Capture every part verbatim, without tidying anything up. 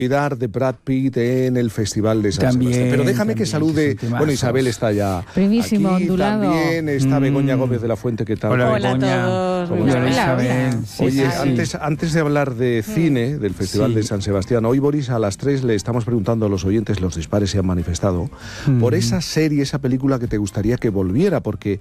de Brad Pitt en el Festival de San también, Sebastián. Pero déjame también, que salude. que Bueno, Isabel está ya primísimo, aquí. ondulado. También está Mm. Begoña Gómez de la Fuente. ¿Qué tal? Hola, Hola a Begoña. todos. ¿Cómo Hola, estás? hola, Isabel. hola. Sí, Oye, sí, antes, sí. antes de hablar de cine, del Festival Sí. de San Sebastián, hoy, Boris, a las tres le estamos preguntando a los oyentes, los dispares se han manifestado, Mm. por esa serie, esa película que te gustaría que volviera, porque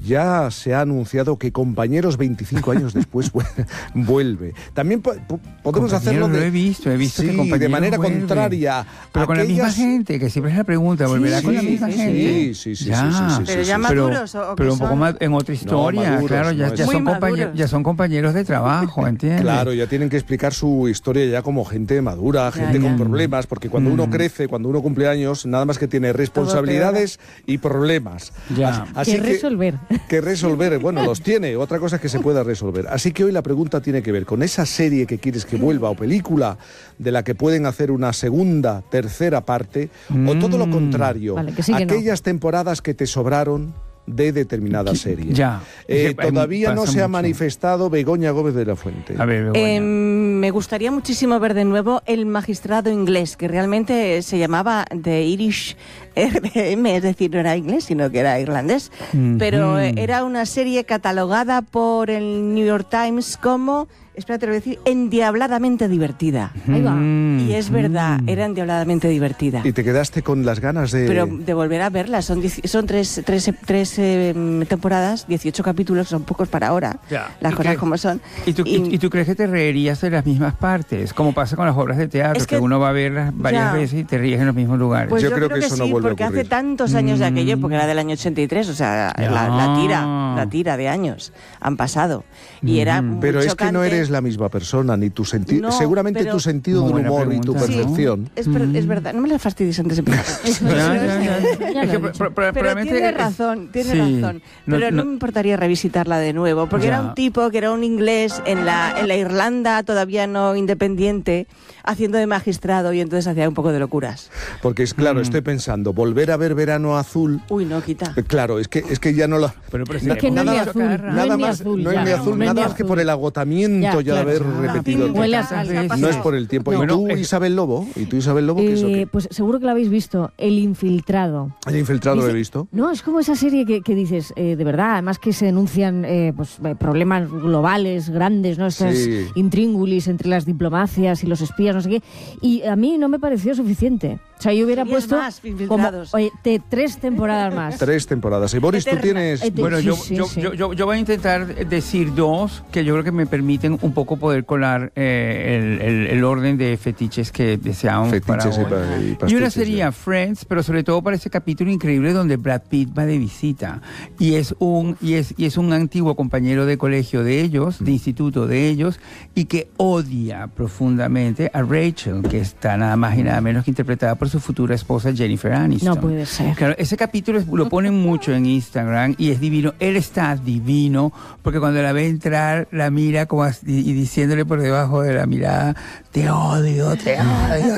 ya se ha anunciado que Compañeros veinticinco años después vuelve. También po po podemos Compañeros, hacerlo de... lo he visto, he visto sí, que Compañeros de manera vuelve. contraria. Pero con la misma Aquellas- gente, que siempre es la pregunta, ¿volverá Sí, con la sí, misma sí, gente? sí, sí, sí, Ya. sí, sí, sí, Pero sí, ya sí. maduros o, o Pero que un poco son- más en otra historia, maduros, claro, ya, no ya, es- son Muy compañe- maduros. ya son compañeros de trabajo, ¿entiendes? Claro, ya tienen que explicar su historia ya como gente madura, gente ya. con problemas, porque cuando uno Mm. crece, cuando uno cumple años, nada más que tiene responsabilidades y problemas. Ya. Así Que resolver. Que resolver, bueno, los tiene, otra cosa es que se pueda resolver. Así que hoy la pregunta tiene que ver con esa serie que quieres que vuelva o película de la que pueden hacer una segunda, tercera parte, o todo lo Mm. contrario, Vale, que sí, que no. aquellas temporadas que te sobraron de determinada serie. Ya. Eh, Es que, todavía em, no pasa se ha mucho. manifestado Begoña Gómez de la Fuente. A ver, Begoña. Eh, me gustaría muchísimo ver de nuevo El Magistrado Inglés, que realmente se llamaba The Irish R B M, es decir, no era inglés, sino que era irlandés. Ujú. Pero eh, era una serie catalogada por el New York Times como, espérate, lo voy a decir, endiabladamente divertida. Ahí va. Mm, Y es verdad, mm. era endiabladamente divertida. Y te quedaste con las ganas de... Pero de volver a verla, son, dieci- son tres, tres, tres eh, temporadas, dieciocho capítulos, son pocos para ahora, Ya. las ¿Y cosas qué- como son. ¿Y tú, y- y tú crees que te reirías de las mismas partes? Como pasa con las obras de teatro, Es que, que- uno va a verlas varias ya. veces y te ríes en los mismos lugares. Pues Yo yo, creo creo, que que, eso no sí, vuelve a porque hace ocurrir. tantos años de Mm. aquello, porque era del año ochenta y tres, o sea, Ya. la, la tira, la tira de años han pasado. Y era Mm. muy Pero es que no chocante. eres la misma persona, ni tu sentido... No, seguramente pero- tu sentido del Muy buena humor y tu pregunta, ¿no? percepción... Es, ver- es verdad, no me la fastidies antes de empezar. Eso, Ya, eso, ya, ya. eso. Ya Es lo que he pro- dicho. pro- Pero probablemente tiene es- razón, tiene sí. razón. No- Pero no, no- me importaría revisitarla de nuevo, porque Ya. era un tipo que era un inglés en la, en la Irlanda todavía no independiente, haciendo de magistrado, y entonces hacía un poco de locuras. Porque es claro, Mm. estoy pensando, volver a ver Verano Azul... Uy, no, quita. eh, Claro, es que, es que ya no lo... Pero, pero Na- si que no es nada ni más- azul, no nada es ni más, azul, no es ya, ni azul, no es nada ni más que azul. por el agotamiento Ya, ya, de claro. haber Ah, repetido. tinta, Huele a se ha sal. pasado. No es por el tiempo. No, ¿Y tú, no, es- Isabel Lobo? ¿Y tú, Isabel Lobo, qué es lo Eh, que...? pues seguro que lo habéis visto, El Infiltrado. El infiltrado lo he Dice- visto. No, es como esa serie que, que dices, eh, de verdad, además que se denuncian eh, pues, eh, problemas globales, grandes, ¿no? Estas Sí. intríngulis entre las diplomacias y los espías, no sé qué. Y a mí no me pareció suficiente. O sea, yo hubiera Querías puesto más como infiltrados. oye, te- tres temporadas más. Tres temporadas. Y Boris, tú Eterna. tienes... Eh, Bueno, Sí, yo, sí, yo, sí. Yo, yo, yo voy a intentar decir dos que yo creo que me permiten un poco poder colar eh, el, el- el orden de fetiches que deseamos para Fetiches y hoy. pa- y Y una pastiches, sería ya. Friends, pero sobre todo para ese capítulo increíble donde Brad Pitt va de visita y es un y es y es un antiguo compañero de colegio de ellos, de instituto de ellos, y que odia profundamente a Rachel, que está nada más y nada menos que interpretada por su futura esposa Jennifer Aniston. No puede ser. Claro, ese capítulo es- lo ponen mucho en Instagram y es divino. Él está divino porque cuando la ve entrar, la mira como así, y diciéndole por debajo de la mirada, te odio, te odio.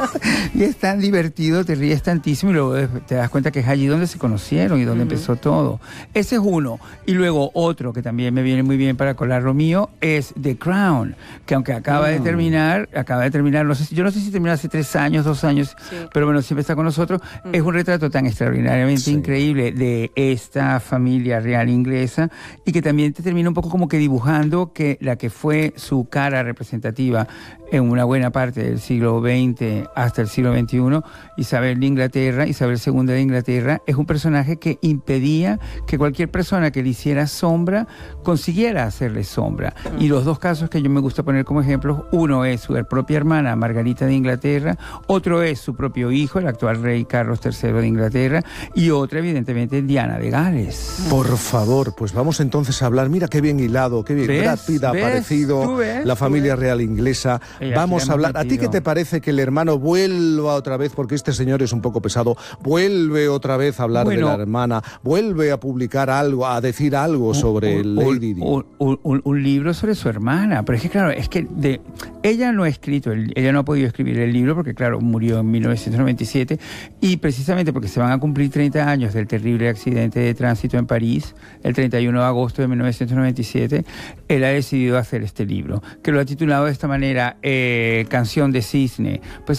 Y es tan divertido, te ríes tantísimo y luego te das cuenta que es allí donde se conocieron y donde empezó todo. Ese es uno. Y luego otro que también me viene muy bien para colar lo mío es The Crown, que aunque acaba de terminar, acaba de terminar, no sé si, yo no sé si terminó hace tres años, dos años, Sí. pero bueno, siempre está con nosotros. Es un retrato tan extraordinariamente Sí. increíble de esta familia real inglesa y que también te termina un poco como que dibujando que la que fue su cara representativa en una buena parte del siglo veinte hasta el siglo veintiuno, Isabel de Inglaterra, Isabel segunda de Inglaterra, es un personaje que impedía que cualquier persona que le hiciera sombra consiguiera hacerle sombra. Y los dos casos que yo me gusta poner como ejemplos, uno es su propia hermana Margarita de Inglaterra, otro es su propio hijo, el actual rey Carlos tercero de Inglaterra, y otra evidentemente Diana de Gales. Por favor, pues vamos entonces a hablar. Mira qué bien hilado, qué bien. ¿Ves? Brad Pitt ha ¿Ves? aparecido, ¿Tú ves? la ¿Tú familia ves? real inglesa. Y aquí Vamos le a hemos hablar. ¿A ti qué metido. te parece que el hermano vuelva otra vez? Porque este señor es un poco pesado. Vuelve otra vez a hablar Bueno. de la hermana. Vuelve a publicar algo, a decir algo sobre un, Lady un, Di. un, un- un- un libro sobre su hermana. Pero es que, claro, es que de, ella no ha escrito, el- ella no ha podido escribir el libro porque, claro, murió en mil novecientos novecientos noventa y siete, y precisamente porque se van a cumplir treinta años del terrible accidente de tránsito en París, el treinta y uno de agosto de mil novecientos noventa y siete, él ha decidido hacer este libro, que lo ha titulado de esta manera, eh, Canción de Cisne. Pues